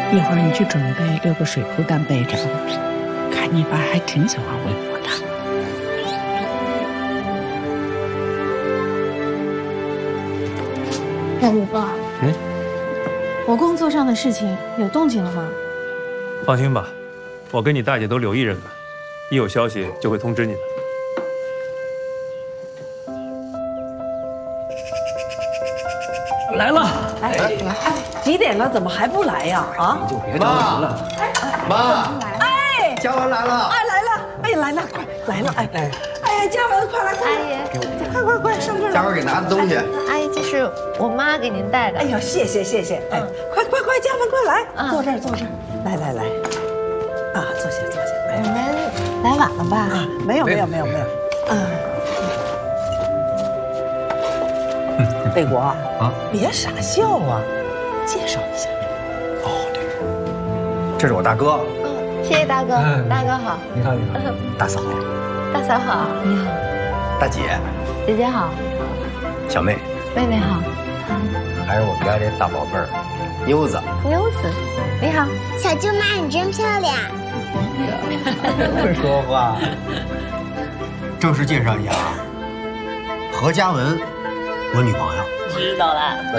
一会儿你去准备6个水库蛋备着，看你爸还挺喜欢喂我的。 哎，我爸，我工作上的事情有动静了吗？ 放心吧，我跟你大姐都留意着呢，一有消息就会通知你的。 来了， 哎，几点了？怎么还不来呀？啊！ 你就别着急了。 妈， 哎， 嘉文来了！ 哎，来了！哎，来了，快来了！哎哎哎，嘉文，快来！ 阿姨， 快上这儿！ 嘉文给拿的东西。 阿姨，这是我妈给您带的。 哎呀，谢谢！哎，快，嘉文，快来，坐这儿。来，啊，坐下。 你们来晚了吧？ 啊，没有。北国啊，别傻笑啊，介绍一下。 哦，对，这是我大哥。 谢谢大哥，大哥好。 你好。 大嫂， 大嫂好，你好。 大姐， 姐姐好， 小妹， 妹妹好。 还有我们家这大宝贝儿，妞子。 妞子，你好。 小舅妈，你真漂亮。 会说话。正式介绍一下啊，何嘉文，我女朋友。 知道了。